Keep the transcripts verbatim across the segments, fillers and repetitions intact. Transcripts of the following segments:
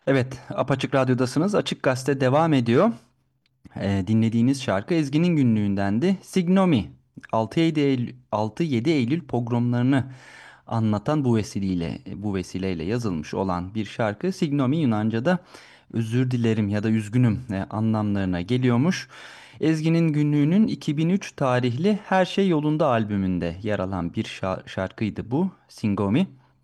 Evet, Apaçık Radyo'dasınız. Açık Gazete devam ediyor. Ee, dinlediğiniz şarkı Ezgi'nin günlüğündendi. Signomi. altı yedi Eylül, altı yedi Eylül pogromlarını anlatan bu vesileyle bu vesileyle yazılmış olan bir şarkı. Signomi Yunanca'da özür dilerim ya da üzgünüm e, anlamlarına geliyormuş. Ezgi'nin günlüğünün iki bin üç tarihli Her Şey Yolunda albümünde yer alan bir şa- şarkıydı bu. Singomi.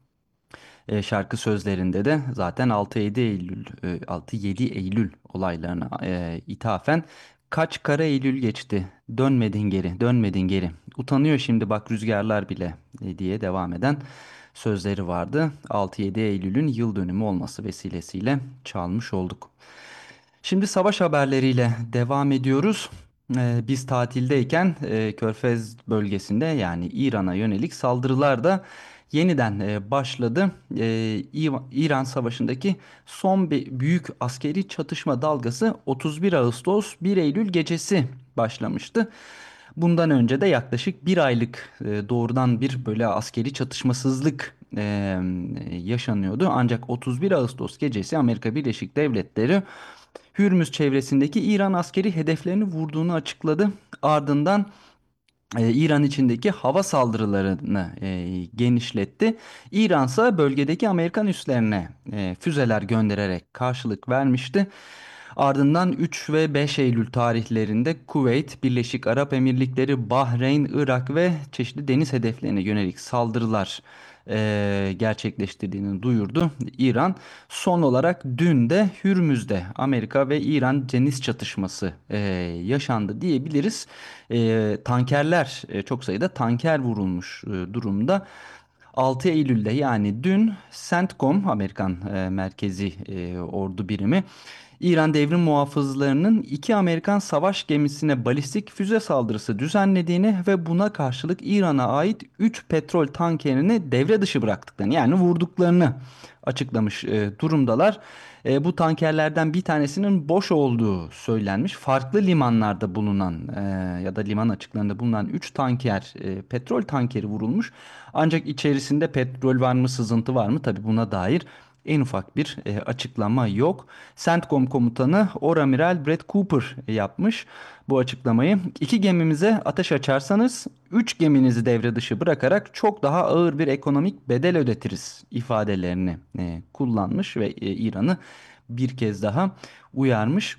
E, şarkı sözlerinde de zaten altı yedi Eylül e, altı yedi Eylül olaylarına e, ithafen kaç kara Eylül geçti, dönmedin geri, dönmedin geri, utanıyor şimdi bak rüzgarlar bile e, diye devam eden sözleri vardı. altı yedi Eylül'ün yıl dönümü olması vesilesiyle çalmış olduk. Şimdi savaş haberleriyle devam ediyoruz. Ee, biz tatildeyken e, Körfez bölgesinde yani İran'a yönelik saldırılar da yeniden e, başladı. Ee, İva- İran Savaşı'ndaki son bir büyük askeri çatışma dalgası otuz bir Ağustos bir Eylül gecesi başlamıştı. Bundan önce de yaklaşık bir aylık e, doğrudan bir böyle askeri çatışmasızlık e, yaşanıyordu. Ancak otuz bir Ağustos gecesi Amerika Birleşik Devletleri Hürmüz çevresindeki İran askeri hedeflerini vurduğunu açıkladı. Ardından e, İran içindeki hava saldırılarını e, genişletti. İran ise bölgedeki Amerikan üslerine e, füzeler göndererek karşılık vermişti. Ardından üç ve beş Eylül tarihlerinde Kuveyt, Birleşik Arap Emirlikleri, Bahreyn, Irak ve çeşitli deniz hedeflerine yönelik saldırılar e, gerçekleştirdiğini duyurdu İran. Son olarak dün de Hürmüz'de Amerika ve İran deniz çatışması e, yaşandı diyebiliriz. E, tankerler e, çok sayıda tanker vurulmuş e, durumda. altı Eylül'de yani dün CENTCOM Amerikan e, merkezi e, ordu birimi İran devrim muhafızlarının iki Amerikan savaş gemisine balistik füze saldırısı düzenlediğini ve buna karşılık İran'a ait üç petrol tankerini devre dışı bıraktıklarını yani vurduklarını açıklamış e, durumdalar. E, bu tankerlerden bir tanesinin boş olduğu söylenmiş. Farklı limanlarda bulunan e, ya da liman açıklarında bulunan üç tanker, e, petrol tankeri vurulmuş. Ancak içerisinde petrol var mı, sızıntı var mı? Tabii buna dair en ufak bir e, açıklama yok. CENTCOM komutanı Oramiral Brett Cooper yapmış bu açıklamayı. İki gemimize ateş açarsanız üç geminizi devre dışı bırakarak çok daha ağır bir ekonomik bedel ödetiriz ifadelerini e, kullanmış ve e, İran'ı bir kez daha uyarmış.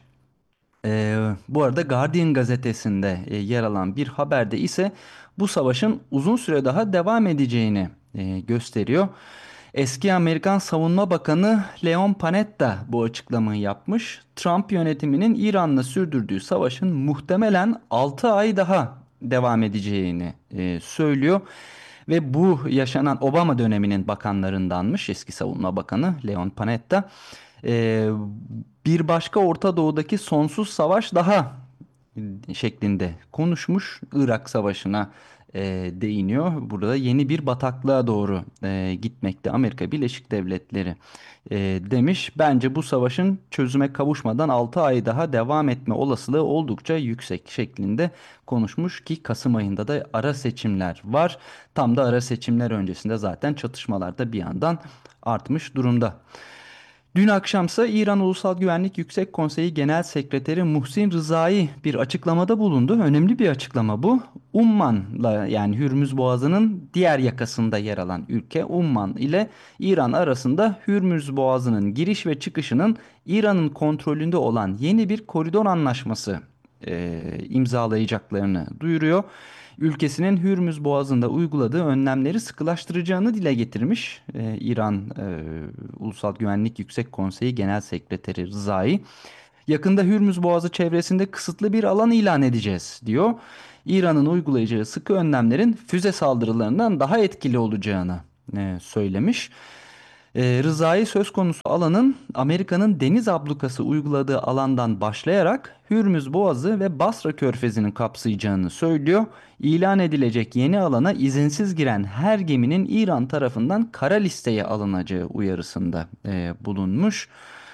Ee, bu arada Guardian gazetesinde e, yer alan bir haberde ise bu savaşın uzun süre daha devam edeceğini e, gösteriyor. Eski Amerikan Savunma Bakanı Leon Panetta bu açıklamayı yapmış. Trump yönetiminin İran'la sürdürdüğü savaşın muhtemelen altı ay daha devam edeceğini e, söylüyor. Ve bu yaşanan Obama döneminin bakanlarındanmış eski savunma bakanı Leon Panetta. Ee, Bir başka Orta Doğu'daki sonsuz savaş daha şeklinde konuşmuş. Irak Savaşı'na e, değiniyor. Burada yeni bir bataklığa doğru e, gitmekte Amerika Birleşik Devletleri e, demiş. Bence bu savaşın çözüme kavuşmadan altı ay daha devam etme olasılığı oldukça yüksek şeklinde konuşmuş ki Kasım ayında da ara seçimler var. Tam da ara seçimler öncesinde zaten çatışmalar da bir yandan artmış durumda. Dün akşamsa İran Ulusal Güvenlik Yüksek Konseyi Genel Sekreteri Muhsin Rızai bir açıklamada bulundu. Önemli bir açıklama bu. Umman'la yani Hürmüz Boğazı'nın diğer yakasında yer alan ülke Umman ile İran arasında Hürmüz Boğazı'nın giriş ve çıkışının İran'ın kontrolünde olan yeni bir koridor anlaşması e, imzalayacaklarını duyuruyor. Ülkesinin Hürmüz Boğazı'nda uyguladığı önlemleri sıkılaştıracağını dile getirmiş e, İran e, Ulusal Güvenlik Yüksek Konseyi Genel Sekreteri Rızai. Yakında Hürmüz Boğazı çevresinde kısıtlı bir alan ilan edeceğiz diyor. İran'ın uygulayacağı sıkı önlemlerin füze saldırılarından daha etkili olacağını e, söylemiş. E, Rıza'yı söz konusu alanın Amerika'nın deniz ablukası uyguladığı alandan başlayarak Hürmüz Boğazı ve Basra Körfezi'nin kapsayacağını söylüyor. İlan edilecek yeni alana izinsiz giren her geminin İran tarafından kara listeye alınacağı uyarısında e, bulunmuş.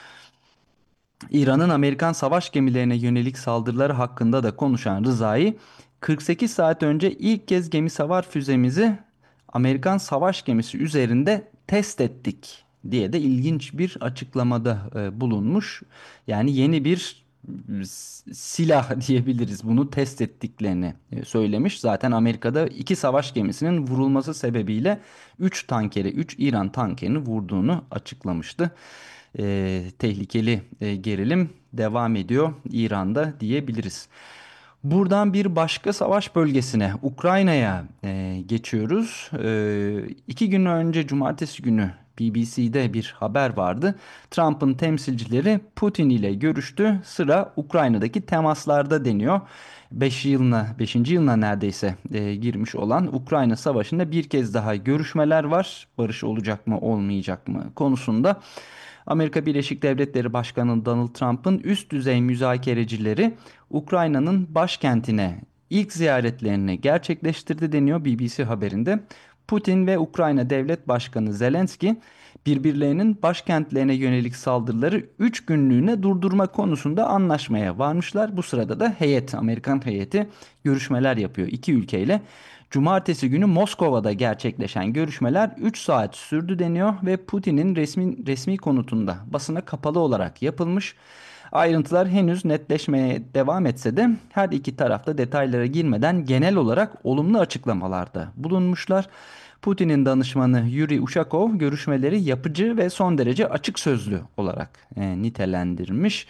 İran'ın Amerikan savaş gemilerine yönelik saldırıları hakkında da konuşan Rızai, kırk sekiz saat önce ilk kez gemi savar füzemizi Amerikan savaş gemisi üzerinde test ettik diye de ilginç bir açıklamada e, bulunmuş. Yani yeni bir s- silah diyebiliriz. Bunu test ettiklerini e, söylemiş. Zaten Amerika'da iki savaş gemisinin vurulması sebebiyle üç tankeri, üç İran tankerini vurduğunu açıklamıştı. E, tehlikeli e, gerilim devam ediyor İran'da diyebiliriz. Buradan bir başka savaş bölgesine, Ukrayna'ya e, geçiyoruz. E, iki gün önce Cumartesi günü B B C'de bir haber vardı. Trump'ın temsilcileri Putin ile görüştü. Sıra Ukrayna'daki temaslarda deniyor. beş yılına, beşinci yılına neredeyse e, girmiş olan Ukrayna Savaşı'nda bir kez daha görüşmeler var. Barış olacak mı, olmayacak mı konusunda. Amerika Birleşik Devletleri Başkanı Donald Trump'ın üst düzey müzakerecileri Ukrayna'nın başkentine ilk ziyaretlerini gerçekleştirdi deniyor B B C haberinde. Putin ve Ukrayna Devlet Başkanı Zelenski birbirlerinin başkentlerine yönelik saldırıları üç günlüğüne durdurma konusunda anlaşmaya varmışlar. Bu sırada da heyet, Amerikan heyeti görüşmeler yapıyor iki ülkeyle. Cumartesi günü Moskova'da gerçekleşen görüşmeler üç saat sürdü deniyor ve Putin'in resmi resmi konutunda basına kapalı olarak yapılmış. Ayrıntılar henüz netleşmeye devam etse de her iki tarafta detaylara girmeden genel olarak olumlu açıklamalarda bulunmuşlar. Putin'in danışmanı Yuri Ushakov görüşmeleri yapıcı ve son derece açık sözlü olarak e, nitelendirmiş.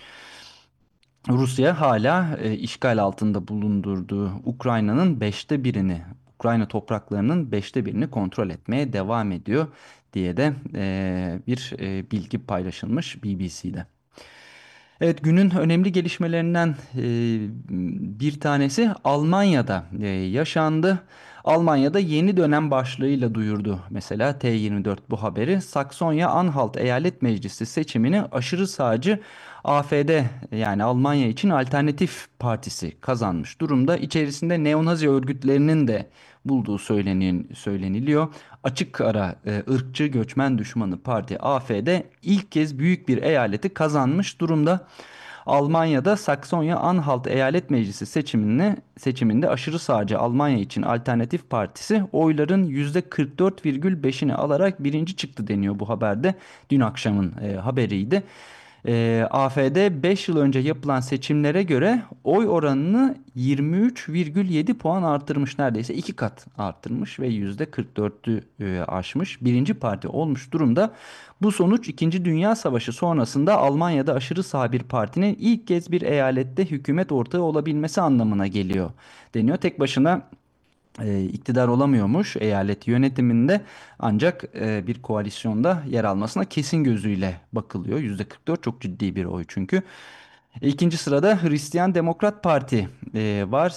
Rusya hala e, işgal altında bulundurduğu Ukrayna'nın beşte birini, Ukrayna topraklarının beşte birini kontrol etmeye devam ediyor diye de e, bir e, bilgi paylaşılmış B B C'de. Evet, günün önemli gelişmelerinden e, bir tanesi Almanya'da e, yaşandı. Almanya'da yeni dönem başlığıyla duyurdu. Mesela T yirmi dört bu haberi. Saksonya-Anhalt Eyalet Meclisi seçimini aşırı sağcı A F D, yani Almanya için Alternatif Partisi kazanmış durumda. İçerisinde neonazi örgütlerinin de bulduğu söyleniyor, söyleniliyor. Açık ara e, ırkçı göçmen düşmanı parti A F D ilk kez büyük bir eyaleti kazanmış durumda. Almanya'da Saksonya-Anhalt Eyalet Meclisi seçimini, seçiminde aşırı sağcı Almanya için Alternatif Partisi oyların yüzde kırk dört virgül beşini alarak birinci çıktı deniyor bu haberde. Dün akşamın e, haberiydi. E, A F D beş yıl önce yapılan seçimlere göre oy oranını yirmi üç virgül yedi puan arttırmış, neredeyse iki kat arttırmış ve yüzde kırk dörtü e, aşmış. Birinci parti olmuş durumda. Bu sonuç İkinci Dünya Savaşı sonrasında Almanya'da aşırı sağ bir partinin ilk kez bir eyalette hükümet ortağı olabilmesi anlamına geliyor deniyor. Tek başına e, iktidar olamıyormuş eyalet yönetiminde, ancak e, bir koalisyonda yer almasına kesin gözüyle bakılıyor. yüzde kırk dört çok ciddi bir oy çünkü. İkinci sırada Hristiyan Demokrat Parti e, var,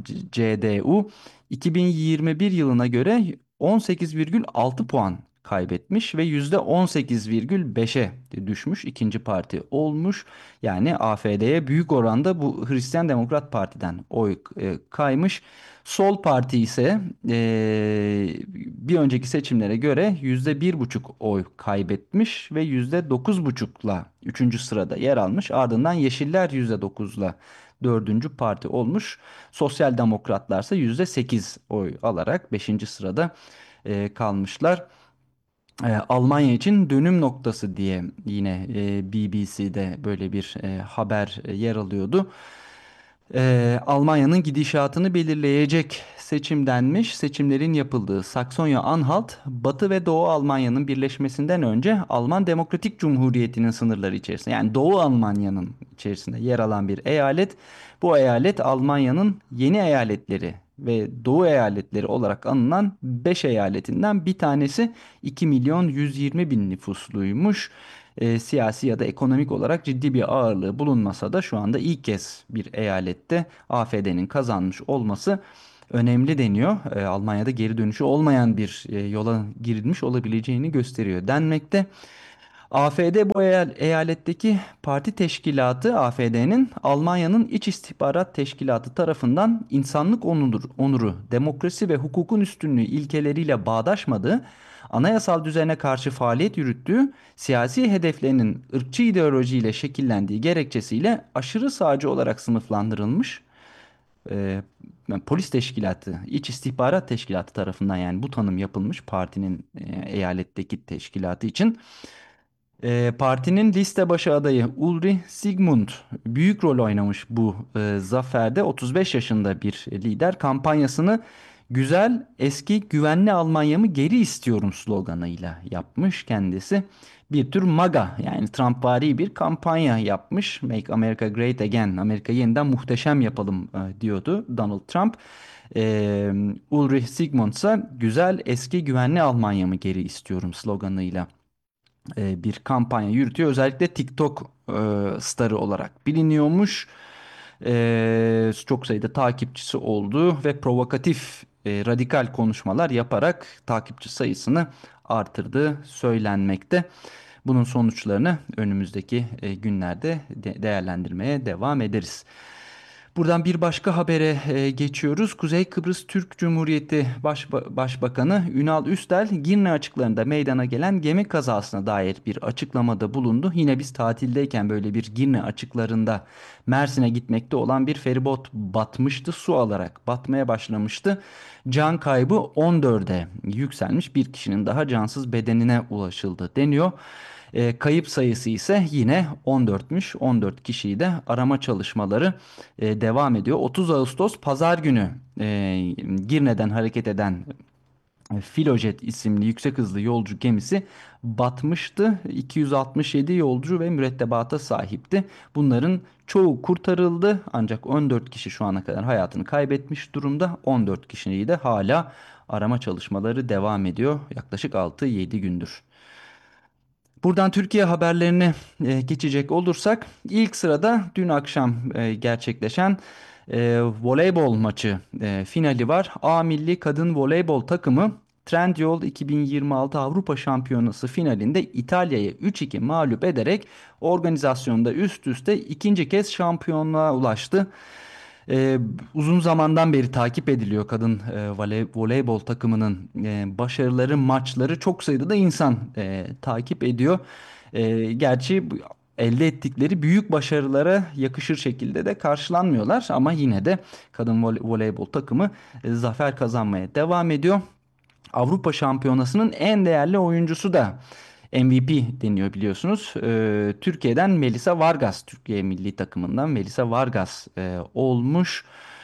C D U. iki bin yirmi bir yılına göre on sekiz virgül altı puan kaybetmiş ve yüzde on sekiz virgül beşe düşmüş, ikinci parti olmuş. Yani A F D'ye büyük oranda bu Hristiyan Demokrat Parti'den oy e, kaymış. Sol Parti ise e, bir önceki seçimlere göre yüzde bir buçuk oy kaybetmiş ve yüzde dokuz buçukla üçüncü sırada yer almış. Ardından Yeşiller yüzde dokuzla dördüncü parti olmuş. Sosyal Demokratlarsa yüzde sekiz oy alarak beşinci sırada e, kalmışlar. E, Almanya için dönüm noktası diye yine e, B B C'de böyle bir e, haber e, yer alıyordu. Ee, Almanya'nın gidişatını belirleyecek seçim denmiş. Seçimlerin yapıldığı Saksonya-Anhalt, Batı ve Doğu Almanya'nın birleşmesinden önce Alman Demokratik Cumhuriyeti'nin sınırları içerisinde, yani Doğu Almanya'nın içerisinde yer alan bir eyalet. Bu eyalet Almanya'nın yeni eyaletleri ve Doğu eyaletleri olarak anılan beş eyaletinden bir tanesi. iki milyon yüz yirmi bin nüfusluymuş. E, siyasi ya da ekonomik olarak ciddi bir ağırlığı bulunmasa da şu anda ilk kez bir eyalette A F D'nin kazanmış olması önemli deniyor. E, Almanya'da geri dönüşü olmayan bir e, yola girilmiş olabileceğini gösteriyor denmekte. A F D bu eyal- eyaletteki parti teşkilatı, A F D'nin Almanya'nın İç İstihbarat Teşkilatı tarafından insanlık onuru, onuru, demokrasi ve hukukun üstünlüğü ilkeleriyle bağdaşmadığı, anayasal düzene karşı faaliyet yürüttüğü, siyasi hedeflerinin ırkçı ideolojiyle şekillendiği gerekçesiyle aşırı sağcı olarak sınıflandırılmış e, yani polis teşkilatı, İç İstihbarat Teşkilatı tarafından, yani bu tanım yapılmış partinin e, eyaletteki teşkilatı için. E, partinin liste başı adayı Ulrich Sigmund büyük rol oynamış bu e, zaferde. otuz beş yaşında bir lider kampanyasını "Güzel, eski, güvenli Almanya'mı geri istiyorum" sloganıyla yapmış kendisi. Bir tür MAGA, yani Trumpvari bir kampanya yapmış. Make America Great Again, Amerika'yı yeniden muhteşem yapalım e, diyordu Donald Trump. E, Ulrich Sigmund ise "Güzel, eski, güvenli Almanya'mı geri istiyorum" sloganıyla e, bir kampanya yürütüyor. Özellikle TikTok e, starı olarak biliniyormuş. E, çok sayıda takipçisi oldu ve provokatif, e, radikal konuşmalar yaparak takipçi sayısını artırdığı söylenmekte. Bunun sonuçlarını önümüzdeki e, günlerde de- değerlendirmeye devam ederiz. Buradan bir başka habere e, geçiyoruz. Kuzey Kıbrıs Türk Cumhuriyeti Başba- Başbakanı Ünal Üstel, Girne açıklarında meydana gelen gemi kazasına dair bir açıklamada bulundu. Yine biz tatildeyken böyle bir Girne açıklarında Mersin'e gitmekte olan bir feribot batmıştı. Su alarak batmaya başlamıştı. Can kaybı on dörde yükselmiş. Bir kişinin daha cansız bedenine ulaşıldı deniyor. E, kayıp sayısı ise yine on dörtmüş. on dört kişiyi de arama çalışmaları e, devam ediyor. otuz Ağustos Pazar günü e, Girne'den hareket eden e, Filojet isimli yüksek hızlı yolcu gemisi batmıştı. iki yüz altmış yedi yolcu ve mürettebata sahipti. Bunların çoğu kurtarıldı, ancak on dört kişi şu ana kadar hayatını kaybetmiş durumda. on dört kişiyi de hala arama çalışmaları devam ediyor. Yaklaşık altı yedi gündür. Buradan Türkiye haberlerine e, geçecek olursak, ilk sırada dün akşam e, gerçekleşen e, voleybol maçı e, finali var. A Milli Kadın Voleybol takımı Trendyol iki bin yirmi altı Avrupa Şampiyonası finalinde İtalya'ya üç iki mağlup ederek organizasyonda üst üste ikinci kez şampiyonluğa ulaştı. Ee, Uzun zamandan beri takip ediliyor kadın e, voley- voleybol takımının e, başarıları, maçları, çok sayıda da insan e, takip ediyor. E, gerçi bu- elde ettikleri büyük başarılara yakışır şekilde de karşılanmıyorlar, ama yine de kadın vole- voleybol takımı e, zafer kazanmaya devam ediyor. Avrupa Şampiyonası'nın en değerli oyuncusu da M V P deniyor, biliyorsunuz. Ee, Türkiye'den Melisa Vargas, Türkiye milli takımından Melisa Vargas e, olmuş.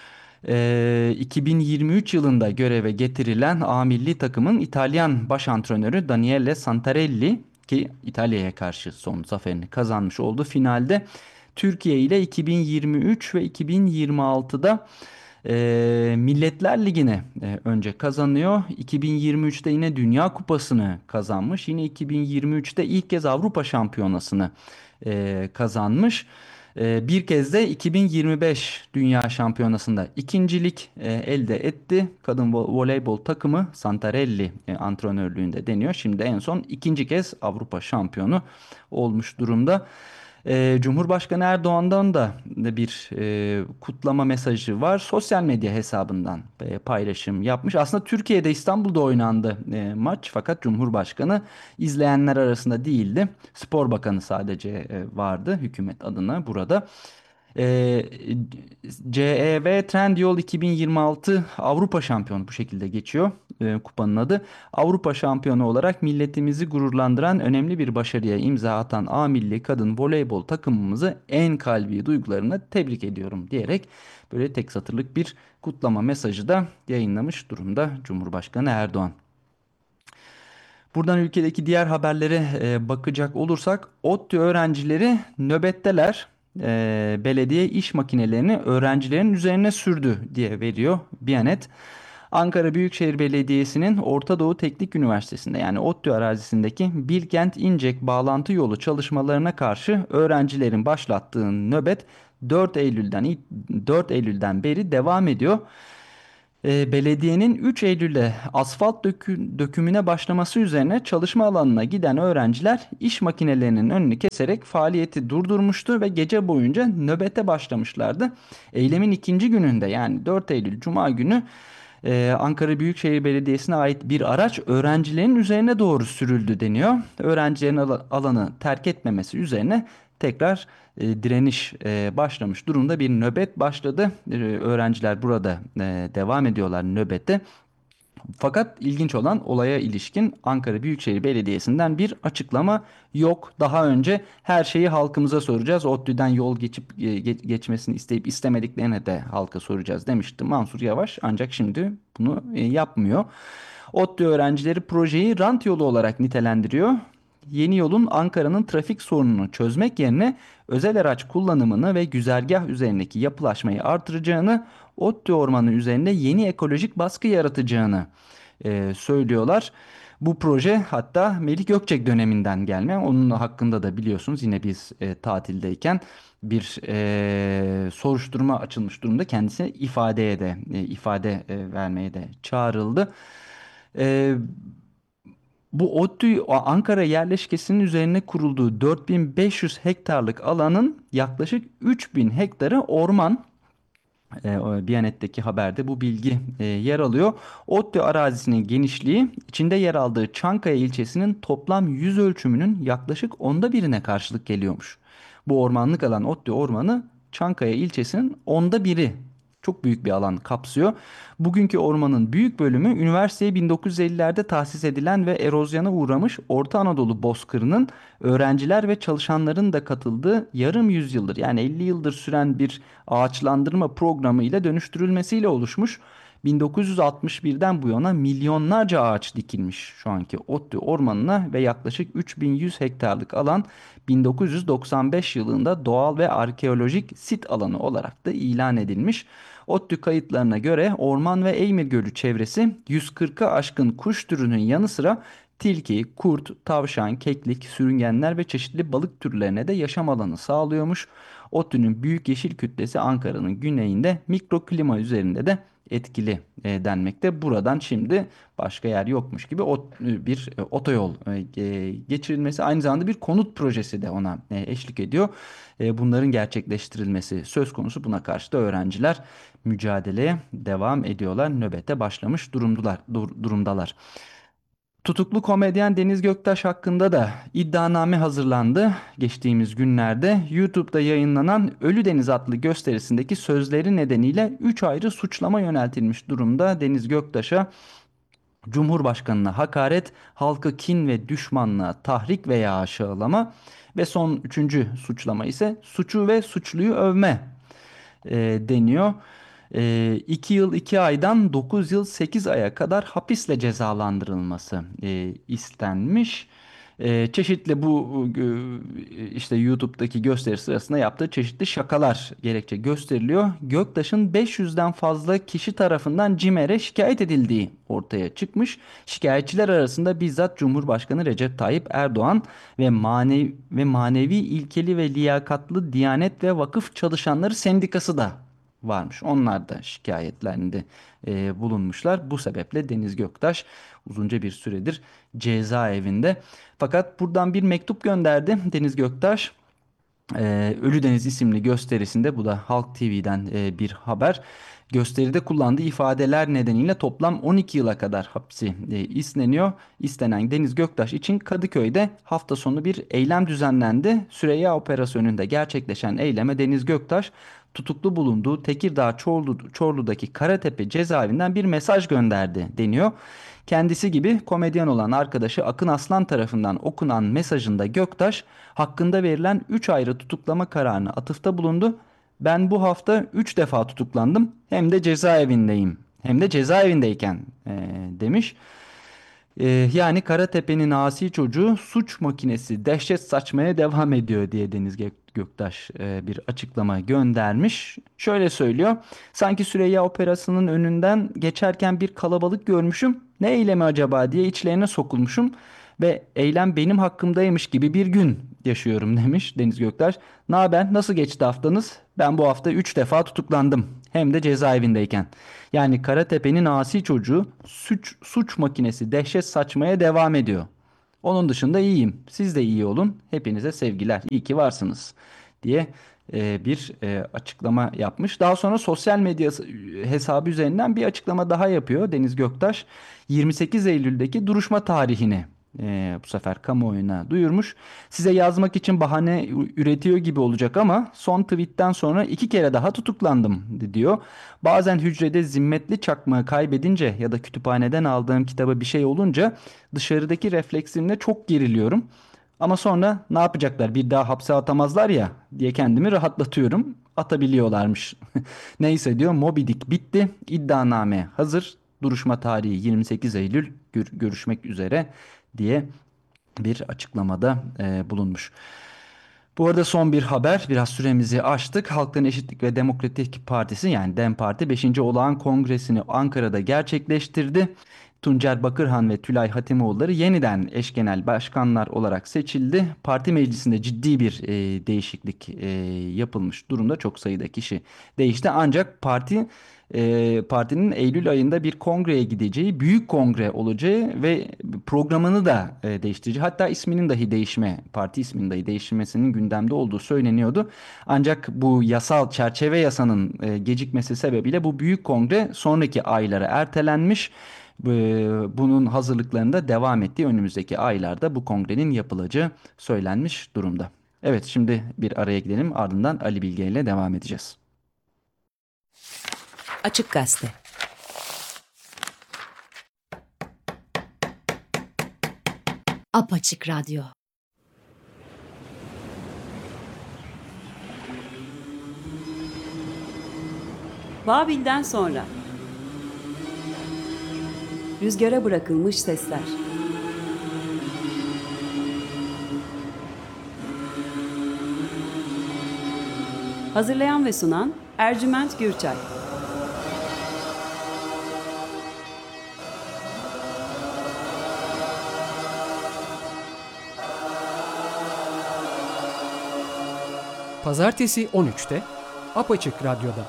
Ee, iki bin yirmi üç yılında göreve getirilen A milli takımın İtalyan baş antrenörü Daniele Santarelli, ki İtalya'ya karşı son zaferini kazanmış oldu finalde, Türkiye ile iki bin yirmi üç ve iki bin yirmi altıda e, Milletler Ligi'ni e, önce kazanıyor. iki bin yirmi üçte yine Dünya Kupası'nı kazanmış. Yine iki bin yirmi üçte ilk kez Avrupa Şampiyonası'nı e, kazanmış. E, bir kez de iki bin yirmi beş Dünya Şampiyonası'nda ikincilik e, elde etti. Kadın vo- voleybol takımı Santarelli e, antrenörlüğünde deniyor. Şimdi en son ikinci kez Avrupa şampiyonu olmuş durumda. Ee, Cumhurbaşkanı Erdoğan'dan da bir e, kutlama mesajı var. Sosyal medya hesabından e, paylaşım yapmış. Aslında Türkiye'de, İstanbul'da oynandı e, maç, fakat Cumhurbaşkanı izleyenler arasında değildi. Spor Bakanı sadece e, vardı hükümet adına burada. Ee, C E V Trendyol iki bin yirmi altı Avrupa Şampiyonu, bu şekilde geçiyor e, kupanın adı. Avrupa Şampiyonu olarak milletimizi gururlandıran önemli bir başarıya imza atan A Milli Kadın Voleybol takımımızı en kalbi duygularımla tebrik ediyorum diyerek böyle tek satırlık bir kutlama mesajı da yayınlamış durumda Cumhurbaşkanı Erdoğan. Buradan ülkedeki diğer haberlere e, bakacak olursak, ODTÜ öğrencileri nöbetteler. E, belediye iş makinelerini öğrencilerin üzerine sürdü diye veriyor Biyanet. Ankara Büyükşehir Belediyesi'nin Orta Doğu Teknik Üniversitesi'nde, yani ODTÜ arazisindeki Bilkent İncek bağlantı yolu çalışmalarına karşı öğrencilerin başlattığı nöbet dört Eylül'den dört Eylül'den beri devam ediyor. E, belediyenin üç Eylül'de asfalt dökü- dökümüne başlaması üzerine çalışma alanına giden öğrenciler iş makinelerinin önünü keserek faaliyeti durdurmuştu ve gece boyunca nöbete başlamışlardı. Eylemin ikinci gününde, yani dört Eylül Cuma günü, e, Ankara Büyükşehir Belediyesi'ne ait bir araç öğrencilerin üzerine doğru sürüldü deniyor. Öğrencilerin ala- alanı terk etmemesi üzerine tekrar e, direniş e, başlamış durumda. Bir nöbet başladı. E, öğrenciler burada e, devam ediyorlar nöbette. Fakat ilginç olan olaya ilişkin Ankara Büyükşehir Belediyesi'nden bir açıklama yok. Daha önce her şeyi halkımıza soracağız. ODTÜ'den yol geçip e, ge- geçmesini isteyip istemediklerine de halka soracağız demişti Mansur Yavaş. Ancak şimdi bunu e, yapmıyor. ODTÜ öğrencileri projeyi rant yolu olarak nitelendiriyor. Yeni yolun Ankara'nın trafik sorununu çözmek yerine özel araç kullanımını ve güzergah üzerindeki yapılaşmayı artıracağını, ODTÜ ormanı üzerinde yeni ekolojik baskı yaratacağını e, söylüyorlar. Bu proje hatta Melih Gökçek döneminden gelme. Onun hakkında da biliyorsunuz yine biz e, tatildeyken bir e, soruşturma açılmış durumda. Kendisine ifadeye de e, ifade e, vermeye de çağrıldı. E, Bu ODTÜ Ankara yerleşkesinin üzerine kurulduğu dört bin beş yüz hektarlık alanın yaklaşık üç bin hektarı orman. E, o Biyanet'teki haberde bu bilgi e, yer alıyor. ODTÜ arazisinin genişliği içinde yer aldığı Çankaya ilçesinin toplam yüz ölçümünün yaklaşık onda birine karşılık geliyormuş. Bu ormanlık alan ODTÜ ormanı Çankaya ilçesinin onda biri. Çok büyük bir alan kapsıyor. Bugünkü ormanın büyük bölümü üniversiteye bin dokuz yüz ellilerde tahsis edilen ve erozyona uğramış Orta Anadolu bozkırının öğrenciler ve çalışanların da katıldığı yarım yüzyıldır yani elli yıldır süren bir ağaçlandırma programı ile dönüştürülmesiyle oluşmuş. bin dokuz yüz altmış birden bu yana milyonlarca ağaç dikilmiş şu anki ODTÜ ormanına ve yaklaşık üç bin yüz hektarlık alan bin dokuz yüz doksan beş yılında doğal ve arkeolojik sit alanı olarak da ilan edilmiş. ODTÜ kayıtlarına göre Orman ve Eymir Gölü çevresi yüz kırka aşkın kuş türünün yanı sıra tilki, kurt, tavşan, keklik, sürüngenler ve çeşitli balık türlerine de yaşam alanı sağlıyormuş. ODTÜ'nün büyük yeşil kütlesi Ankara'nın güneyinde mikroklima üzerinde de etkili e, denmekte. Buradan şimdi başka yer yokmuş gibi ot- bir e, otoyol e, e, geçirilmesi aynı zamanda bir konut projesi de ona e, eşlik ediyor. E, bunların gerçekleştirilmesi söz konusu. Buna karşı da öğrenciler mücadeleye devam ediyorlar. Nöbete başlamış durumdular, dur- durumdalar. Tutuklu komedyen Deniz Göktaş hakkında da iddianame hazırlandı geçtiğimiz günlerde. YouTube'da yayınlanan Ölü Deniz adlı gösterisindeki sözleri nedeniyle üç ayrı suçlama yöneltilmiş durumda. Deniz Göktaş'a Cumhurbaşkanına hakaret, halkı kin ve düşmanlığa tahrik veya aşağılama ve son üçüncü suçlama ise suçu ve suçluyu övme e, deniyor. E, iki yıl iki aydan dokuz yıl sekiz aya kadar hapisle cezalandırılması e, istenmiş. E, çeşitli bu e, işte YouTube'daki gösteri sırasında yaptığı çeşitli şakalar gerekçe gösteriliyor. Göktaş'ın beş yüzden fazla kişi tarafından CİMER'e şikayet edildiği ortaya çıkmış. Şikayetçiler arasında bizzat Cumhurbaşkanı Recep Tayyip Erdoğan ve manevi ve manevi ilkeli ve liyakatlı Diyanet ve Vakıf Çalışanları Sendikası da varmış. Onlar da şikayetlerinde e, bulunmuşlar. Bu sebeple Deniz Göktaş uzunca bir süredir cezaevinde. Fakat buradan bir mektup gönderdi Deniz Göktaş. Ee, Ölüdeniz isimli gösterisinde bu da Halk T V'den e, bir haber. Gösteride kullandığı ifadeler nedeniyle toplam on iki yıla kadar hapsi e, isteniyor. İstenen Deniz Göktaş için Kadıköy'de hafta sonu bir eylem düzenlendi. Süreyya Operasyonu'nda gerçekleşen eyleme Deniz Göktaş tutuklu bulunduğu Tekirdağ Çorlu, Çorlu'daki Karatepe cezaevinden bir mesaj gönderdi deniyor. Kendisi gibi komedyen olan arkadaşı Akın Aslan tarafından okunan mesajında Göktaş hakkında verilen üç ayrı tutuklama kararına atıfta bulundu. Ben bu hafta üç defa tutuklandım hem de cezaevindeyim hem de cezaevindeyken eee, demiş. Eee, yani Karatepe'nin asi çocuğu suç makinesi dehşet saçmaya devam ediyor diye Deniz Gök- Göktaş eee, bir açıklama göndermiş. Şöyle söylüyor. Sanki Süreyya Operası'nın önünden geçerken bir kalabalık görmüşüm. Ne eylemi acaba diye içlerine sokulmuşum ve eylem benim hakkımdaymış gibi bir gün yaşıyorum demiş Deniz Göktaş. Ne haber? Nasıl geçti haftanız? Ben bu hafta üç defa tutuklandım. Hem de cezaevindeyken. Yani Karatepe'nin asi çocuğu suç, suç makinesi dehşet saçmaya devam ediyor. Onun dışında iyiyim. Siz de iyi olun. Hepinize sevgiler. İyi ki varsınız diye e, bir e, açıklama yapmış. Daha sonra sosyal medya hesabı üzerinden bir açıklama daha yapıyor Deniz Göktaş. yirmi sekiz Eylül'deki duruşma tarihini e, bu sefer kamuoyuna duyurmuş. Size yazmak için bahane ü- üretiyor gibi olacak ama son tweetten sonra iki kere daha tutuklandım diyor. Bazen hücrede zimmetli çakmağı kaybedince ya da kütüphaneden aldığım kitaba bir şey olunca dışarıdaki refleksimle çok geriliyorum. Ama sonra ne yapacaklar? Bir daha hapse atamazlar ya diye kendimi rahatlatıyorum. Atabiliyorlarmış. Neyse diyor, Moby Dick bitti. İddianame hazır. Duruşma tarihi yirmi sekiz Eylül, gör- görüşmek üzere diye bir açıklamada e, bulunmuş. Bu arada son bir haber. Biraz süremizi aştık. Halkların Eşitlik ve Demokratik Partisi, yani DEM Parti beşinci Olağan Kongresini Ankara'da gerçekleştirdi. Tuncer Bakırhan ve Tülay Hatimoğulları yeniden eş genel başkanlar olarak seçildi. Parti meclisinde ciddi bir e, değişiklik e, yapılmış durumda. Çok sayıda kişi değişti. Ancak parti e, partinin Eylül ayında bir kongreye gideceği, büyük kongre olacağı ve programını da e, değiştireceği, hatta isminin dahi değişme, parti isminin dahi değişmesinin gündemde olduğu söyleniyordu. Ancak bu yasal çerçeve yasanın e, gecikmesi sebebiyle bu büyük kongre sonraki aylara ertelenmiş. E, Bunun hazırlıklarında devam ettiği önümüzdeki aylarda bu kongrenin yapılacağı söylenmiş durumda. Evet, şimdi bir araya gidelim, ardından Ali Bilge ile devam edeceğiz. Açık Gazete. Apaçık Radyo. Babil'den sonra. Rüzgara bırakılmış sesler. Hazırlayan ve sunan Ercüment Gürçay. Pazartesi on üçte Apaçık Radyo'da.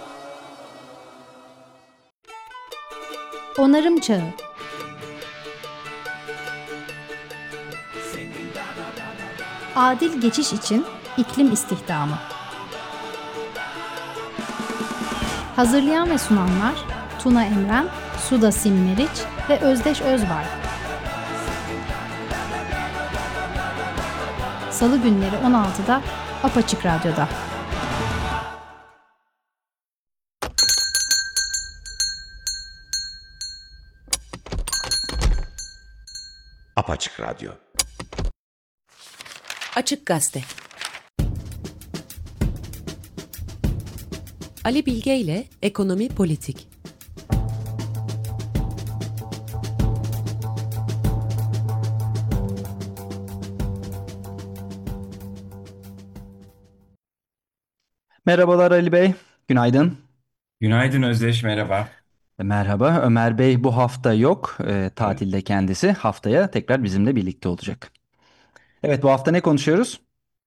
Onarım Çağı. Adil geçiş için iklim istihdamı. Hazırlayan ve sunanlar Tuna Emren, Suda Simmeriç ve Özdeş Özbay. Salı günleri on altıda Apaçık Radyo'da. Apaçık Radyo. Açık Gazete. Ali Bilge ile Ekonomi Politik. Merhabalar Ali Bey, günaydın. Günaydın Özdeş, merhaba. E, Merhaba, Ömer Bey bu hafta yok, e, Evet. tatilde kendisi. Haftaya tekrar bizimle birlikte olacak. Evet, bu hafta ne konuşuyoruz?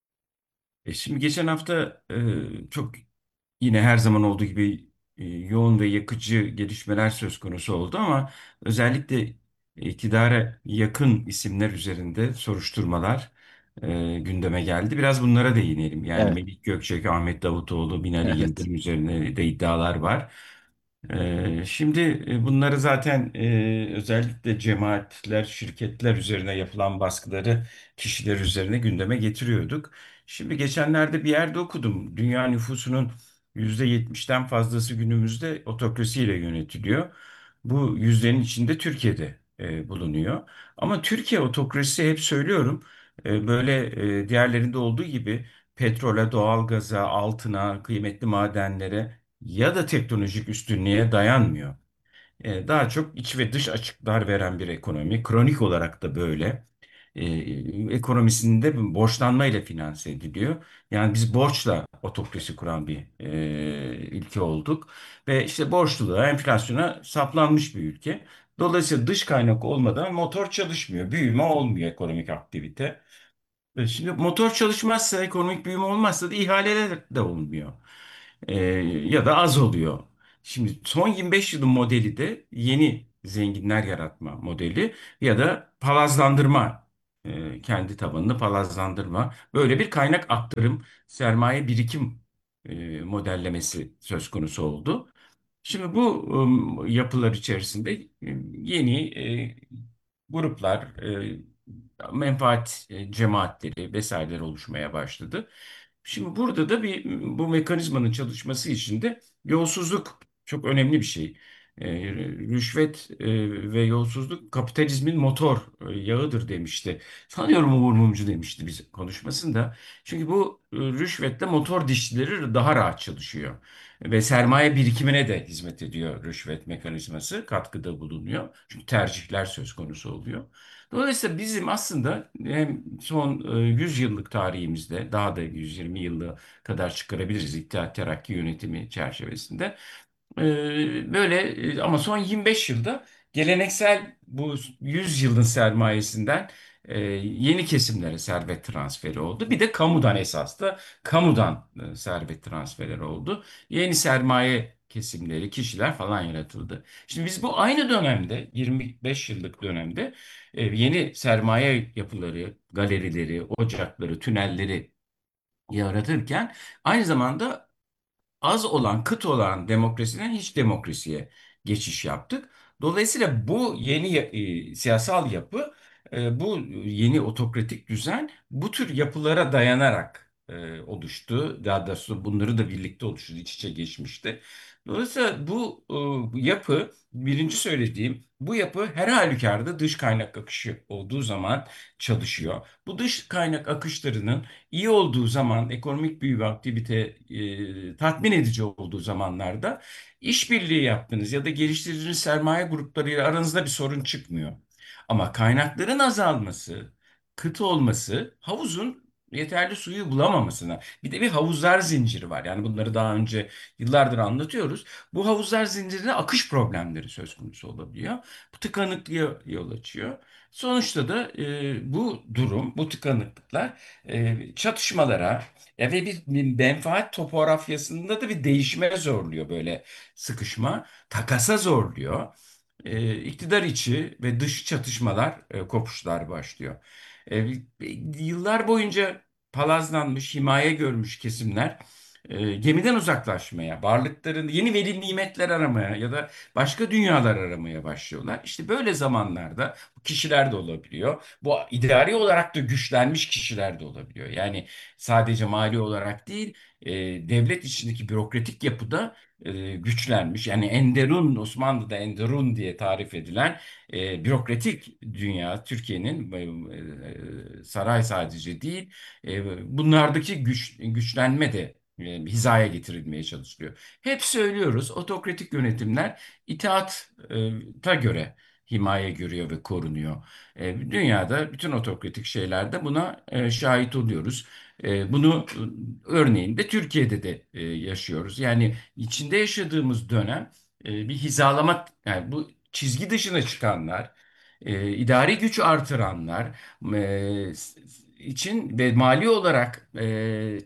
E şimdi geçen hafta e, çok yine her zaman olduğu gibi e, yoğun ve yakıcı gelişmeler söz konusu oldu ama özellikle iktidara yakın isimler üzerinde soruşturmalar e, gündeme geldi. Biraz bunlara değinelim. Yani Evet, Melik Gökçek, Ahmet Davutoğlu, Binali evet. Yıldırım üzerine de iddialar var. Ee, şimdi e, bunları zaten e, özellikle cemaatler, şirketler üzerine yapılan baskıları kişiler üzerine gündeme getiriyorduk. Şimdi geçenlerde bir yerde okudum. Dünya nüfusunun yüzde yetmişten fazlası günümüzde otokrasiyle yönetiliyor. Bu yüzdenin içinde Türkiye'de e, bulunuyor. Ama Türkiye otokrasisi hep söylüyorum e, böyle e, diğerlerinde olduğu gibi petrole, doğalgaza, altına, kıymetli madenlere ya da teknolojik üstünlüğe dayanmıyor. E, daha çok iç ve dış açıklar veren bir ekonomi. Kronik olarak da böyle. E, ekonomisinde borçlanmayla finanse ediliyor. Yani biz borçla otokrasi kuran bir e, ülke olduk. Ve işte borçluluğa, enflasyona saplanmış bir ülke. Dolayısıyla dış kaynak olmadan motor çalışmıyor. Büyüme olmuyor, ekonomik aktivite. E, Şimdi motor çalışmazsa, ekonomik büyüme olmazsa da ihaleler de olmuyor. E, ya da az oluyor. Şimdi son yirmi beş yılın modeli de yeni zenginler yaratma modeli ya da palazlandırma, e, kendi tabanını palazlandırma. Böyle bir kaynak aktarım, sermaye birikim e, modellemesi söz konusu oldu. Şimdi bu um, yapılar içerisinde e, yeni e, gruplar, menfaat e, cemaatleri vesaireler oluşmaya başladı. Şimdi burada da bir bu mekanizmanın çalışması için de yolsuzluk çok önemli bir şey. E, rüşvet e, ve yolsuzluk kapitalizmin motor e, yağıdır demişti. Sanıyorum Uğur Mumcu demişti biz konuşmasında. Çünkü bu e, rüşvetle motor dişlileri daha rahat çalışıyor. Ve sermaye birikimine de hizmet ediyor rüşvet mekanizması, katkıda bulunuyor. Çünkü tercihler söz konusu oluyor. Dolayısıyla bizim aslında hem son e, yüz yıllık tarihimizde daha da yüz yirmi yılı kadar çıkarabiliriz İttihat Terakki yönetimi çerçevesinde. Ee, böyle e, ama son yirmi beş yılda geleneksel bu yüz yılın sermayesinden e, yeni kesimlere servet transferi oldu. Bir de kamudan esas da kamudan e, servet transferi oldu. Yeni sermaye kesimleri, kişiler falan yaratıldı. Şimdi biz bu aynı dönemde yirmi beş yıllık dönemde e, yeni sermaye yapıları, galerileri, ocakları, tünelleri yaratırken aynı zamanda az olan, kıt olan demokrasiden hiç demokrasiye geçiş yaptık. Dolayısıyla bu yeni e, siyasal yapı, e, bu yeni otokratik düzen bu tür yapılara dayanarak e, oluştu. Daha doğrusu bunları da birlikte oluştu, iç içe geçmişti. Dolayısıyla bu e, yapı, birinci söylediğim, bu yapı her halükarda dış kaynak akışı olduğu zaman çalışıyor. Bu dış kaynak akışlarının iyi olduğu zaman, ekonomik büyü ve aktivite e, tatmin edici olduğu zamanlarda işbirliği yaptığınız ya da geliştirdiğiniz sermaye gruplarıyla aranızda bir sorun çıkmıyor. Ama kaynakların azalması, kıt olması, havuzun yeterli suyu bulamamasına. Bir de bir havuzlar zinciri var. Yani bunları daha önce yıllardır anlatıyoruz. Bu havuzlar zincirinde akış problemleri söz konusu olabiliyor. Bu tıkanıklığa yol açıyor. Sonuçta da e, bu durum, bu tıkanıklıklar e, çatışmalara e, ve bir, bir menfaat topografyasında da bir değişime zorluyor böyle sıkışma. Takasa zorluyor. E, iktidar içi ve dış çatışmalar, e, kopuşlar başlıyor. E, Yıllar boyunca palazlanmış, himaye görmüş kesimler e, gemiden uzaklaşmaya, varlıklarını yeni veli nimetler aramaya ya da başka dünyalar aramaya başlıyorlar. İşte böyle zamanlarda kişiler de olabiliyor. Bu idari olarak da güçlenmiş kişiler de olabiliyor. Yani sadece mali olarak değil, e, devlet içindeki bürokratik yapıda e, güçlenmiş. Yani Enderun, Osmanlı'da Enderun diye tarif edilen e, bürokratik dünya, Türkiye'nin e, e, saray sadece değil, e, bunlardaki güç, güçlenme de e, hizaya getirilmeye çalışılıyor. Hep söylüyoruz, otokratik yönetimler itaata göre himaye görüyor ve korunuyor. E, dünyada bütün otokratik şeylerde buna e, şahit oluyoruz. E, bunu e, örneğin de Türkiye'de de e, yaşıyoruz. Yani içinde yaşadığımız dönem e, bir hizalama, yani bu çizgi dışına çıkanlar, e, idari güç artıranlar e, s- için ve mali olarak e,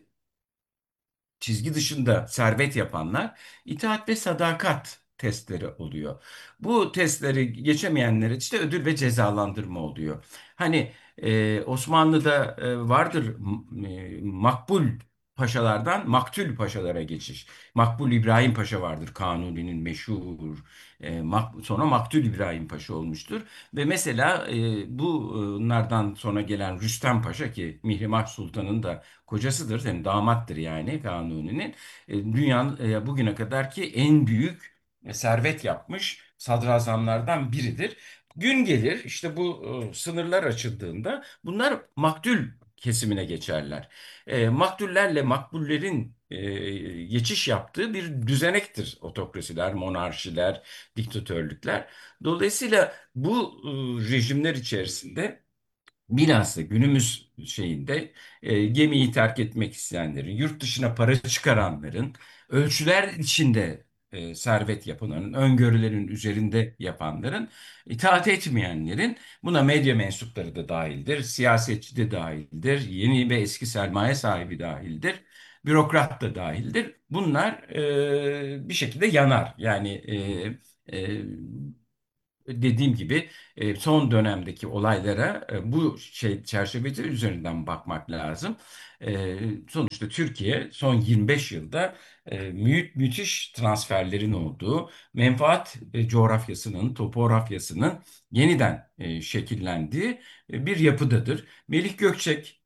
çizgi dışında servet yapanlar itaat ve sadakat testleri oluyor. Bu testleri geçemeyenlere işte ödül ve cezalandırma oluyor. Hani e, Osmanlı'da e, vardır m- e, makbul paşalardan maktul paşalara geçiş. Makbul İbrahim Paşa vardır Kanuni'nin meşhur. E, mak- sonra Maktul İbrahim Paşa olmuştur. Ve mesela e, bu e, bunlardan sonra gelen Rüstem Paşa ki Mihrimah Sultan'ın da kocasıdır, yani damattır yani Kanuni'nin. E, dünyanın e, bugüne kadarki en büyük e, servet yapmış sadrazamlardan biridir. Gün gelir işte bu e, sınırlar açıldığında bunlar maktul kesimine geçerler. E, maktullerle makbullerin e, geçiş yaptığı bir düzenektir otokrasiler, monarşiler, diktatörlükler. Dolayısıyla bu e, rejimler içerisinde bilhassa günümüz şeyinde e, gemiyi terk etmek isteyenlerin, yurt dışına para çıkaranların, ölçüler içinde e, servet yapanların, öngörülerin üzerinde yapanların, itaat etmeyenlerin, buna medya mensupları da dahildir, siyasetçi de dahildir, yeni ve eski sermaye sahibi dahildir, bürokrat da dahildir. Bunlar e, bir şekilde yanar. Yani e, e, dediğim gibi e, son dönemdeki olaylara e, bu şey çerçevesi üzerinden bakmak lazım. E, Sonuçta Türkiye son yirmi beş yılda e, mü müthiş transferlerin olduğu, menfaat e, coğrafyasının, topografyasının yeniden e, şekillendiği e, bir yapıdadır. Melih Gökçek